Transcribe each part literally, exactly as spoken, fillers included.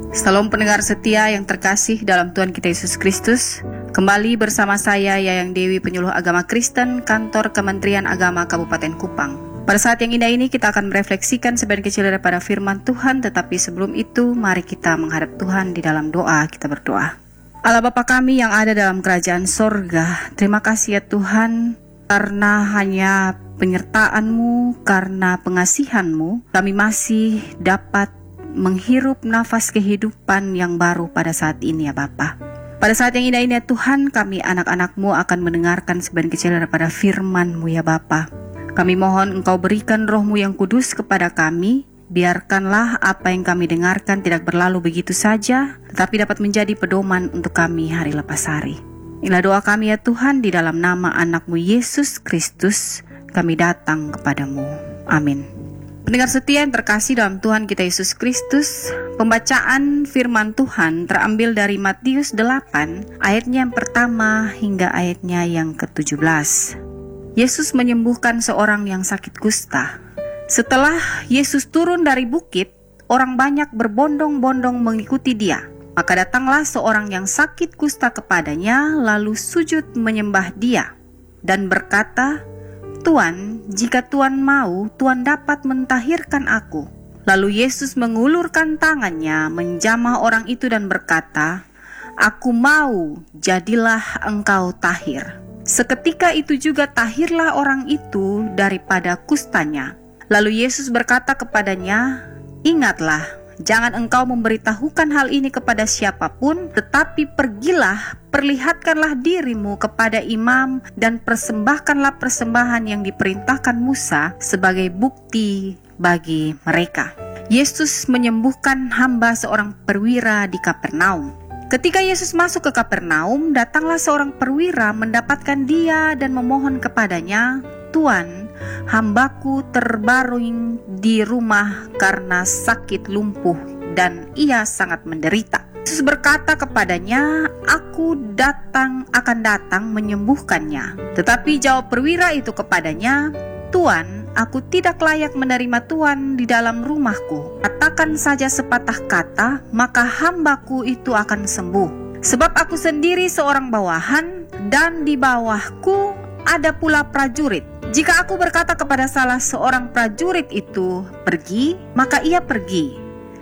Salam pendengar setia yang terkasih dalam Tuhan kita Yesus Kristus. Kembali bersama saya Yayang Dewi, penyuluh agama Kristen, kantor Kementerian Agama Kabupaten Kupang. Pada saat yang indah ini kita akan merefleksikan sebagian kecil daripada firman Tuhan. Tetapi sebelum itu mari kita menghadap Tuhan di dalam doa. Kita berdoa. Allah Bapa kami yang ada dalam kerajaan sorga, terima kasih ya Tuhan, karena hanya penyertaan-Mu, karena pengasihan-Mu, kami masih dapat menghirup nafas kehidupan yang baru pada saat ini ya Bapa. Pada saat yang indah ini ya Tuhan, kami anak-anak-Mu akan mendengarkan sebagian kecil daripada firman-Mu ya Bapa. Kami mohon Engkau berikan Roh-Mu yang kudus kepada kami. Biarkanlah apa yang kami dengarkan tidak berlalu begitu saja, tetapi dapat menjadi pedoman untuk kami hari lepas hari. Inilah doa kami ya Tuhan, di dalam nama anak-Mu Yesus Kristus kami datang kepadamu. Amin. Pendengar setia yang terkasih dalam Tuhan kita Yesus Kristus, pembacaan firman Tuhan terambil dari Matius delapan, ayatnya yang pertama hingga ayatnya yang ketujuh belas. Yesus menyembuhkan seorang yang sakit kusta. Setelah Yesus turun dari bukit, orang banyak berbondong-bondong mengikuti Dia. Maka datanglah seorang yang sakit kusta kepadanya, lalu sujud menyembah Dia dan berkata, "Tuan, jika Tuan mau, Tuan dapat mentahirkan aku." Lalu Yesus mengulurkan tangannya, menjamah orang itu dan berkata, "Aku mau, jadilah engkau tahir." Seketika itu juga tahirlah orang itu daripada kustanya. Lalu Yesus berkata kepadanya, "Ingatlah, jangan engkau memberitahukan hal ini kepada siapapun, tetapi pergilah, perlihatkanlah dirimu kepada imam dan persembahkanlah persembahan yang diperintahkan Musa sebagai bukti bagi mereka." Yesus menyembuhkan hamba seorang perwira di Kapernaum. Ketika Yesus masuk ke Kapernaum, datanglah seorang perwira mendapatkan Dia dan memohon kepadanya, "Tuan, hambaku terbaring di rumah karena sakit lumpuh dan ia sangat menderita." Yesus berkata kepadanya, "Aku datang akan datang menyembuhkannya." Tetapi jawab perwira itu kepadanya, "Tuan, aku tidak layak menerima Tuan di dalam rumahku. Katakan saja sepatah kata, maka hambaku itu akan sembuh. Sebab aku sendiri seorang bawahan, dan di bawahku ada pula prajurit. Jika aku berkata kepada salah seorang prajurit itu, 'Pergi,' maka ia pergi.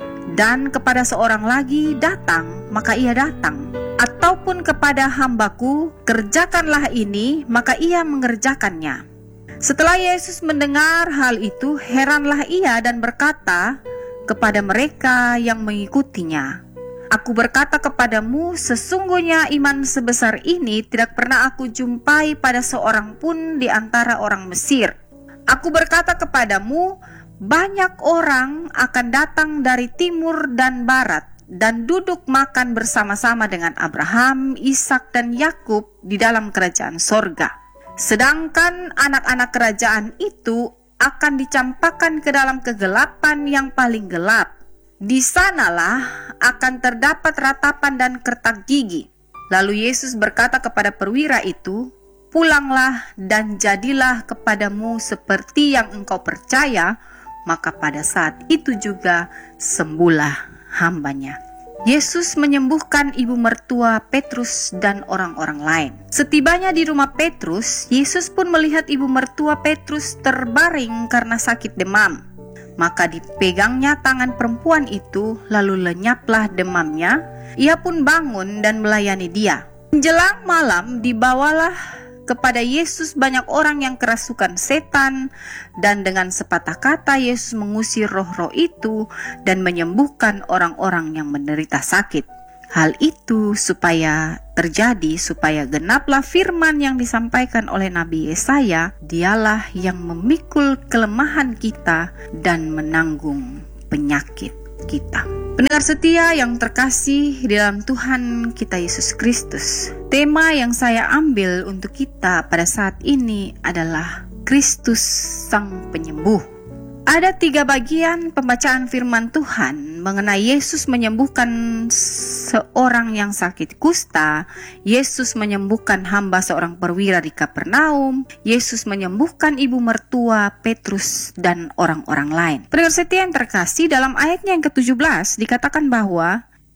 Dan kepada seorang lagi, 'Datang,' maka ia datang. Ataupun kepada hambaku, 'Kerjakanlah ini,' maka ia mengerjakannya." Setelah Yesus mendengar hal itu, heranlah ia dan berkata kepada mereka yang mengikutinya, "Aku berkata kepadamu, sesungguhnya iman sebesar ini tidak pernah aku jumpai pada seorang pun di antara orang Mesir. Aku berkata kepadamu, banyak orang akan datang dari timur dan barat dan duduk makan bersama-sama dengan Abraham, Ishak dan Yakub di dalam kerajaan sorga. Sedangkan anak-anak kerajaan itu akan dicampakkan ke dalam kegelapan yang paling gelap. Di sanalah akan terdapat ratapan dan kertak gigi." Lalu Yesus berkata kepada perwira itu, "Pulanglah dan jadilah kepadamu seperti yang engkau percaya." Maka pada saat itu juga sembuhlah hambanya. Yesus menyembuhkan ibu mertua Petrus dan orang-orang lain. Setibanya di rumah Petrus, Yesus pun melihat ibu mertua Petrus terbaring karena sakit demam. Maka dipegangnya tangan perempuan itu, lalu lenyaplah demamnya. Ia pun bangun dan melayani dia. Menjelang malam dibawalah kepada Yesus banyak orang yang kerasukan setan, dan dengan sepatah kata Yesus mengusir roh-roh itu dan menyembuhkan orang-orang yang menderita sakit. Hal itu supaya terjadi, supaya genaplah firman yang disampaikan oleh Nabi Yesaya, "Dialah yang memikul kelemahan kita dan menanggung penyakit kita." Pendengar setia yang terkasih di dalam Tuhan kita Yesus Kristus, tema yang saya ambil untuk kita pada saat ini adalah Kristus Sang Penyembuh. Ada tiga bagian pembacaan firman Tuhan mengenai Yesus menyembuhkan seorang yang sakit kusta, Yesus menyembuhkan hamba seorang perwira di Kapernaum, Yesus menyembuhkan ibu mertua Petrus dan orang-orang lain. Pendengar setia yang terkasih, dalam ayatnya yang ketujuh belas dikatakan bahwa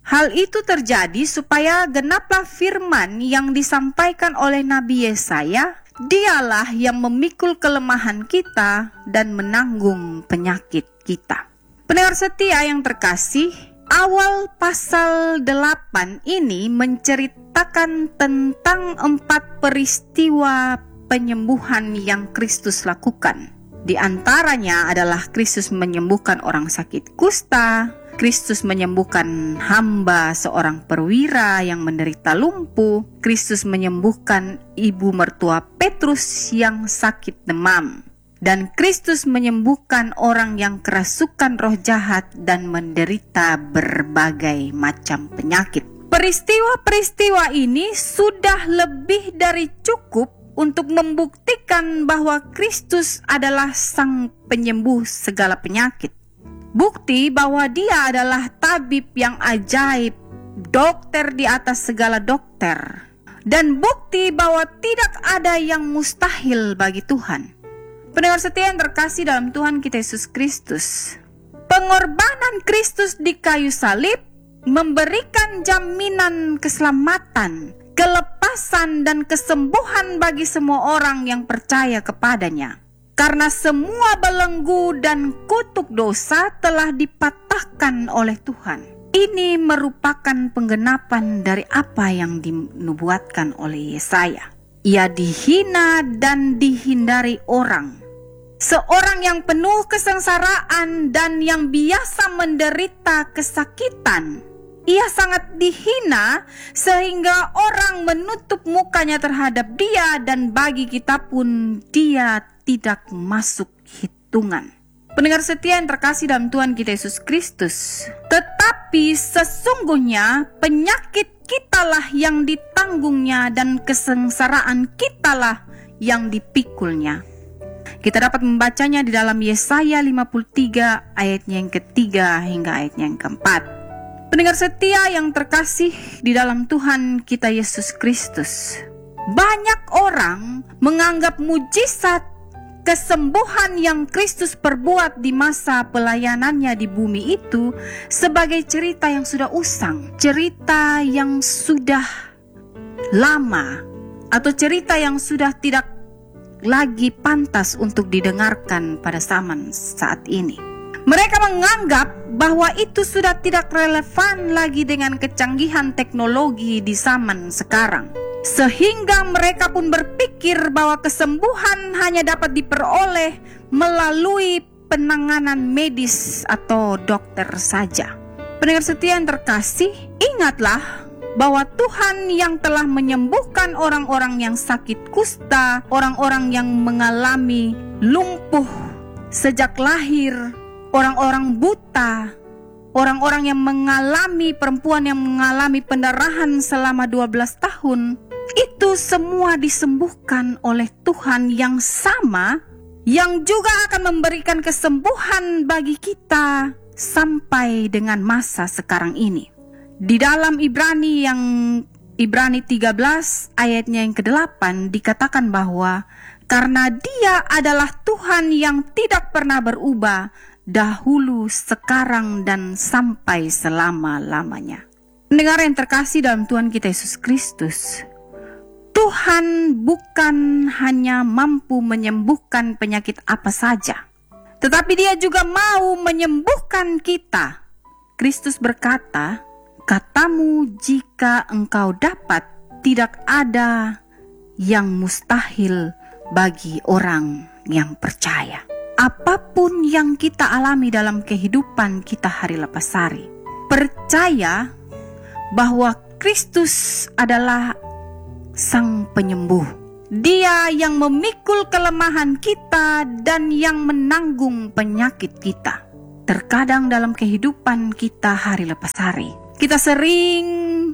Hal itu terjadi supaya genaplah firman yang disampaikan oleh Nabi Yesaya, Dialah yang memikul kelemahan kita dan menanggung penyakit kita. Pendengar setia yang terkasih, awal pasal delapan ini menceritakan tentang empat peristiwa penyembuhan yang Kristus lakukan. Di antaranya adalah Kristus menyembuhkan orang sakit kusta, Kristus menyembuhkan hamba seorang perwira yang menderita lumpuh, Kristus menyembuhkan ibu mertua Petrus yang sakit demam, dan Kristus menyembuhkan orang yang kerasukan roh jahat dan menderita berbagai macam penyakit. Peristiwa-peristiwa ini sudah lebih dari cukup untuk membuktikan bahwa Kristus adalah sang penyembuh segala penyakit. Bukti bahwa Dia adalah tabib yang ajaib, dokter di atas segala dokter, dan bukti bahwa tidak ada yang mustahil bagi Tuhan. Pendengar setia yang terkasih dalam Tuhan kita Yesus Kristus, pengorbanan Kristus di kayu salib memberikan jaminan keselamatan, kelepasan dan kesembuhan bagi semua orang yang percaya kepadanya. Karena semua belenggu dan kutuk dosa telah dipatahkan oleh Tuhan. Ini merupakan penggenapan dari apa yang dinubuatkan oleh Yesaya. Ia dihina dan dihindari orang. Seorang yang penuh kesengsaraan dan yang biasa menderita kesakitan. Ia sangat dihina sehingga orang menutup mukanya terhadap Dia, dan bagi kita pun Dia tidak masuk hitungan. Pendengar setia yang terkasih dalam Tuhan kita Yesus Kristus, tetapi sesungguhnya penyakit kitalah yang ditanggungnya dan kesengsaraan kitalah yang dipikulnya. Kita dapat membacanya di dalam Yesaya lima puluh tiga ayatnya yang ketiga hingga ayatnya yang keempat. Pendengar setia yang terkasih di dalam Tuhan kita Yesus Kristus, banyak orang menganggap mujizat kesembuhan yang Kristus perbuat di masa pelayanannya di bumi itu sebagai cerita yang sudah usang, cerita yang sudah lama, atau cerita yang sudah tidak lagi pantas untuk didengarkan pada zaman saat ini. Mereka menganggap bahwa itu sudah tidak relevan lagi dengan kecanggihan teknologi di zaman sekarang. Sehingga mereka pun berpikir bahwa kesembuhan hanya dapat diperoleh melalui penanganan medis atau dokter saja. Pendengar setia yang terkasih, ingatlah bahwa Tuhan yang telah menyembuhkan orang-orang yang sakit kusta, orang-orang yang mengalami lumpuh sejak lahir, orang-orang buta, orang-orang yang mengalami, perempuan yang mengalami pendarahan selama dua belas tahun, itu semua disembuhkan oleh Tuhan yang sama, yang juga akan memberikan kesembuhan bagi kita sampai dengan masa sekarang ini. Di dalam Ibrani yang Ibrani tiga belas ayatnya yang kedelapan dikatakan bahwa karena Dia adalah Tuhan yang tidak pernah berubah, dahulu, sekarang, dan sampai selama-lamanya. Pendengar yang terkasih dalam Tuhan kita Yesus Kristus, Tuhan bukan hanya mampu menyembuhkan penyakit apa saja, tetapi Dia juga mau menyembuhkan kita. Kristus berkata, "Katamu jika engkau dapat, tidak ada yang mustahil bagi orang yang percaya." Apapun yang kita alami dalam kehidupan kita hari lepas hari, percaya bahwa Kristus adalah Sang Penyembuh. Dia yang memikul kelemahan kita dan yang menanggung penyakit kita. Terkadang dalam kehidupan kita hari lepas hari, kita sering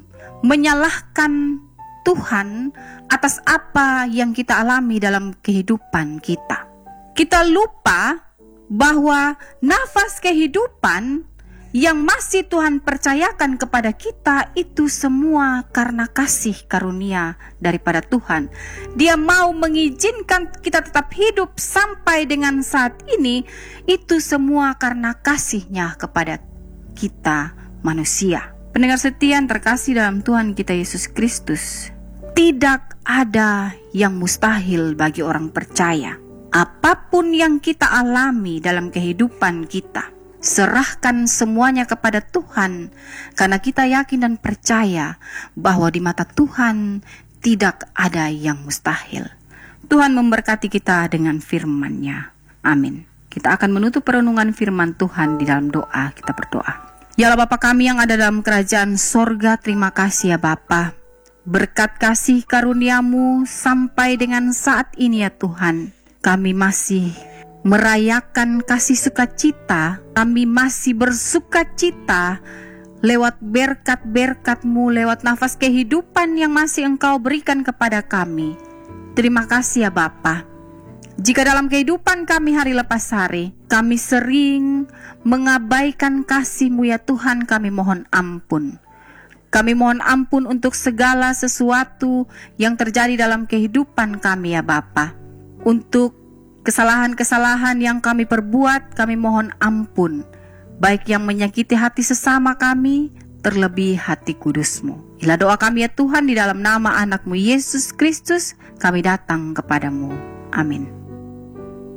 menyalahkan Tuhan atas apa yang kita alami dalam kehidupan kita. Kita lupa bahwa nafas kehidupan yang masih Tuhan percayakan kepada kita itu semua karena kasih karunia daripada Tuhan. Dia mau mengizinkan kita tetap hidup sampai dengan saat ini, itu semua karena kasih-Nya kepada kita manusia. Pendengar setia yang terkasih dalam Tuhan kita Yesus Kristus, tidak ada yang mustahil bagi orang percaya. Apapun yang kita alami dalam kehidupan kita, serahkan semuanya kepada Tuhan, karena kita yakin dan percaya bahwa di mata Tuhan tidak ada yang mustahil. Tuhan memberkati kita dengan firman-Nya. Amin. Kita akan menutup perenungan firman Tuhan di dalam doa. Kita berdoa. Ya Allah Bapa kami yang ada dalam kerajaan sorga, terima kasih ya Bapa. Berkat kasih karunia-Mu sampai dengan saat ini ya Tuhan, kami masih merayakan kasih sukacita, kami masih bersukacita lewat berkat-berkat-Mu, lewat nafas kehidupan yang masih Engkau berikan kepada kami. Terima kasih ya Bapa. Jika dalam kehidupan kami hari lepas hari, kami sering mengabaikan kasih-Mu ya Tuhan, kami mohon ampun. Kami mohon ampun untuk segala sesuatu yang terjadi dalam kehidupan kami ya Bapa. Untuk kesalahan-kesalahan yang kami perbuat, kami mohon ampun. Baik yang menyakiti hati sesama kami, terlebih hati kudus-Mu. Inilah doa kami ya Tuhan, di dalam nama anak-Mu Yesus Kristus, kami datang kepadamu. Amin.